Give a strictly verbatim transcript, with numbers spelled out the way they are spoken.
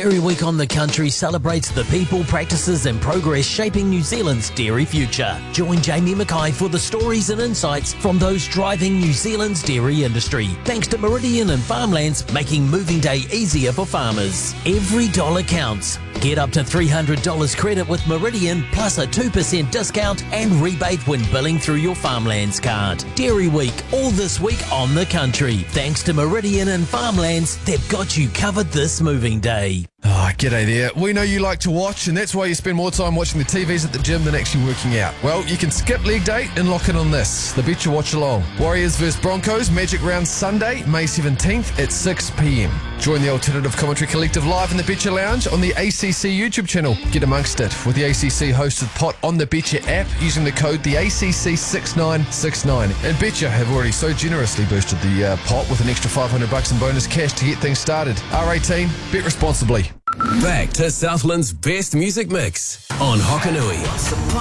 Dairy Week on the Country celebrates the people, practices and progress shaping New Zealand's dairy future. Join Jamie Mackay for the stories and insights from those driving New Zealand's dairy industry. Thanks to Meridian and Farmlands, making moving day easier for farmers. Every dollar counts. Get up to three hundred dollars credit with Meridian, plus a two percent discount and rebate when billing through your Farmlands card. Dairy Week, all this week on the Country. Thanks to Meridian and Farmlands, they've got you covered this moving day. Oh, g'day there. We know you like to watch, and that's why you spend more time watching the T Vs at the gym than actually working out. Well, you can skip leg day and lock in on this, the Betcha Watch Along. Warriors versus Broncos, Magic Round Sunday, May seventeenth at six p m. Join the Alternative Commentary Collective live in the Betcha Lounge on the A C C YouTube channel. Get amongst it with the A C C hosted pot on the Betcha app using the code the A C C six nine six nine. And Betcha have already so generously boosted the uh, pot with an extra five hundred bucks in bonus cash to get things started. R eighteen, bet responsibly. Back to Southland's best music mix on Hokanui.